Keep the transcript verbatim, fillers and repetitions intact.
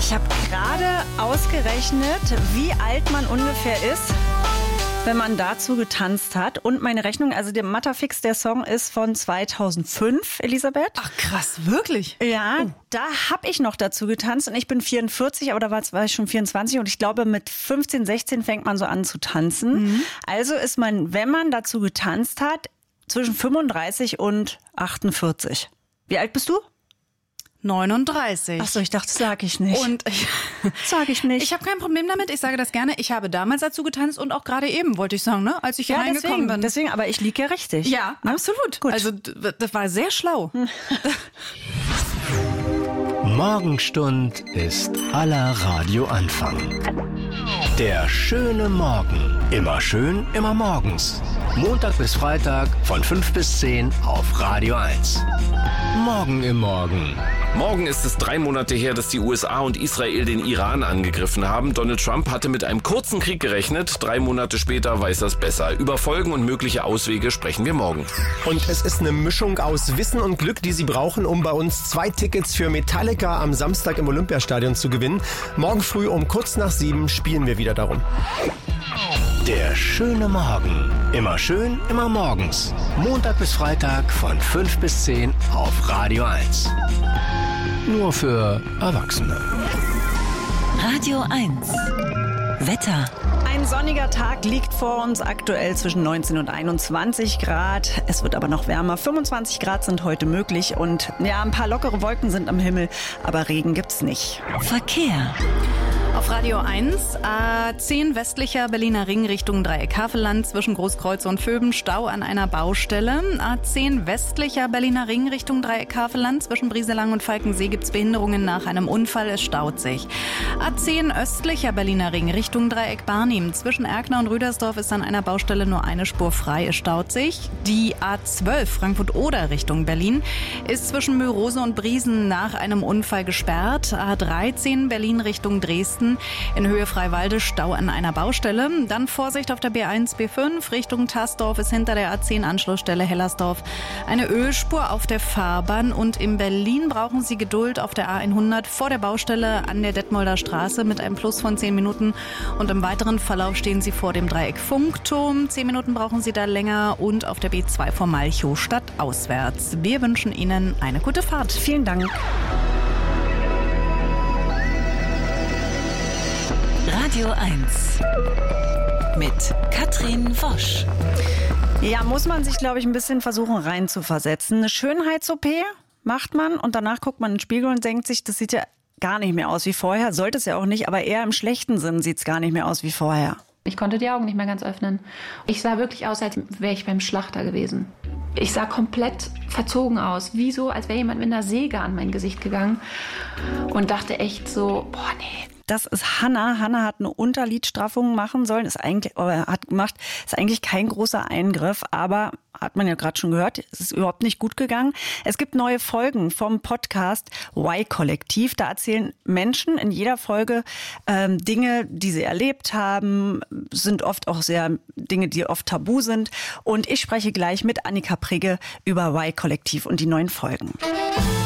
Ich habe gerade ausgerechnet, wie alt man ungefähr ist, wenn man dazu getanzt hat. Und meine Rechnung, also der Matterfix, der Song ist von zweitausendfünf, Elisabeth. Ach krass, wirklich? Ja, oh. Da habe ich noch dazu getanzt und ich bin vierundvierzig, aber da war, war ich schon vierundzwanzig und ich glaube mit fünfzehn, sechzehn fängt man so an zu tanzen. Mhm. Also ist man, wenn man dazu getanzt hat, zwischen fünfunddreißig und achtundvierzig. Wie alt bist du? neununddreißig. Ach so, ich dachte, das sage ich nicht. Und ich, sag ich nicht. Ich habe kein Problem damit, ich sage das gerne. Ich habe damals dazu getanzt und auch gerade eben, wollte ich sagen, ne, als ich hier ja, reingekommen deswegen, bin. Deswegen, aber ich liege ja richtig. Ja, ne? Absolut. Gut. Also das war sehr schlau. Morgenstund ist aller Radioanfang. Der schöne Morgen. Immer schön, immer morgens. Montag bis Freitag von fünf bis zehn auf Radio eins. Morgen im Morgen. Morgen ist es drei Monate her, dass die U S A und Israel den Iran angegriffen haben. Donald Trump hatte mit einem kurzen Krieg gerechnet. Drei Monate später weiß er es besser. Über Folgen und mögliche Auswege sprechen wir morgen. Und es ist eine Mischung aus Wissen und Glück, die Sie brauchen, um bei uns zwei Tickets für Metallica am Samstag im Olympiastadion zu gewinnen. Morgen früh um kurz nach sieben spielen wir wieder darum. Der schöne Morgen. Immer schön, immer morgens. Montag bis Freitag von fünf bis zehn auf Radio eins. Nur für Erwachsene. Radio eins. Wetter. Ein sonniger Tag liegt vor uns, aktuell zwischen neunzehn und einundzwanzig Grad. Es wird aber noch wärmer. fünfundzwanzig Grad sind heute möglich und ja, ein paar lockere Wolken sind am Himmel, aber Regen gibt's nicht. Verkehr. Auf Radio eins, A zehn westlicher Berliner Ring Richtung Dreieck-Havelland zwischen Großkreuz und Vöben, Stau an einer Baustelle. A zehn westlicher Berliner Ring Richtung Dreieck-Havelland zwischen Brieselang und Falkensee gibt's Behinderungen nach einem Unfall, es staut sich. A zehn östlicher Berliner Ring Richtung Dreieck-Barnim zwischen Erkner und Rüdersdorf ist an einer Baustelle nur eine Spur frei, es staut sich. Die A zwölf Frankfurt-Oder Richtung Berlin ist zwischen Mörose und Briesen nach einem Unfall gesperrt. A dreizehn Berlin Richtung Dresden in Höhe Freiwalde, Stau an einer Baustelle. Dann Vorsicht auf der B eins, B fünf Richtung Tassdorf ist hinter der A zehn Anschlussstelle Hellersdorf eine Ölspur auf der Fahrbahn. Und in Berlin brauchen Sie Geduld auf der A hundert vor der Baustelle an der Detmolder Straße mit einem Plus von zehn Minuten. Und im weiteren Verlauf stehen Sie vor dem Dreieck Funkturm. zehn Minuten brauchen Sie da länger. Und auf der B zwei vor Malchow stadtauswärts. Wir wünschen Ihnen eine gute Fahrt. Vielen Dank. Radio eins mit Katrin Wosch. Ja, muss man sich, glaube ich, ein bisschen versuchen reinzuversetzen. Eine Schönheits-O P macht man und danach guckt man in den Spiegel und denkt sich, das sieht ja gar nicht mehr aus wie vorher. Sollte es ja auch nicht, aber eher im schlechten Sinn sieht es gar nicht mehr aus wie vorher. Ich konnte die Augen nicht mehr ganz öffnen. Ich sah wirklich aus, als wäre ich beim Schlachter gewesen. Ich sah komplett verzogen aus, wie so, als wäre jemand mit einer Säge an mein Gesicht gegangen und dachte echt so, boah, nee. Das ist Hanna. Hanna hat eine Unterlidstraffung machen sollen, ist eigentlich, oder hat gemacht, ist eigentlich kein großer Eingriff, aber hat man ja gerade schon gehört, es ist überhaupt nicht gut gegangen. Es gibt neue Folgen vom Podcast Y-Kollektiv. Da erzählen Menschen in jeder Folge ähm, Dinge, die sie erlebt haben, sind oft auch sehr Dinge, die oft tabu sind. Und ich spreche gleich mit Annika Prigge über Y-Kollektiv und die neuen Folgen.